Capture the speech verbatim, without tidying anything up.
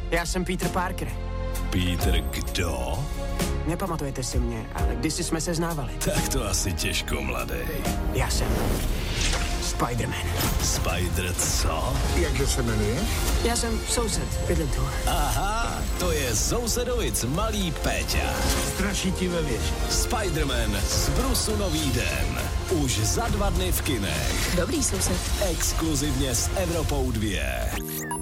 Já jsem Peter Parker. Peter kdo? Nepamatujete si mě, ale kdysi jsme se znávali. Tak to asi těžko, mladej. Já jsem Spider-Man. Spider co? Jakže se jmenuje? Já jsem soused, bydlím tu. Aha, to je sousedovic malý Péťa. Straší ti ve věži. Spider-Man z Brusu nový den. Už za dva dny v kinech. Dobrý soused. Exkluzivně s Evropou dvě.